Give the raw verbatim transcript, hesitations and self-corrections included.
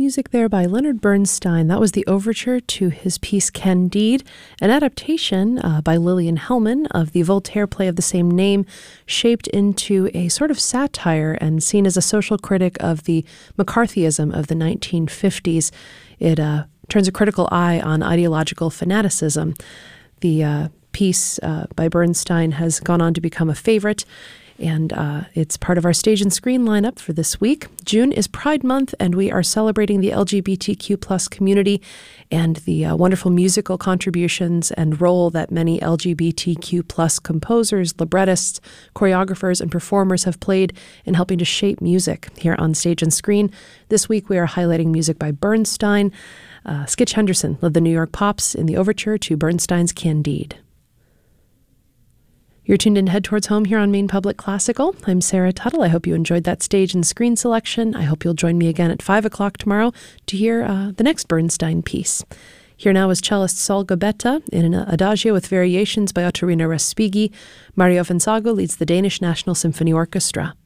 Music there by Leonard Bernstein. That was the overture to his piece Candide, an adaptation uh, by Lillian Hellman of the Voltaire play of the same name, shaped into a sort of satire and seen as a social critic of the McCarthyism of the nineteen fifties. It uh, turns a critical eye on ideological fanaticism. The uh, piece uh, by Bernstein has gone on to become a favorite, and uh, it's part of our stage and screen lineup for this week. June is Pride Month, and we are celebrating the L G B T Q plus community and the uh, wonderful musical contributions and role that many L G B T Q plus composers, librettists, choreographers, and performers have played in helping to shape music here on Stage and Screen. This week, we are highlighting music by Bernstein. Uh, Skitch Henderson led the New York Pops in the overture to Bernstein's Candide. You're tuned in Head Towards Home here on Maine Public Classical. I'm Sarah Tuttle. I hope you enjoyed that stage and screen selection. I hope you'll join me again at five o'clock tomorrow to hear uh, the next Bernstein piece. Here now is cellist Sol Gabetta in an adagio with variations by Ottorino Respighi. Mario Fanzago leads the Danish National Symphony Orchestra.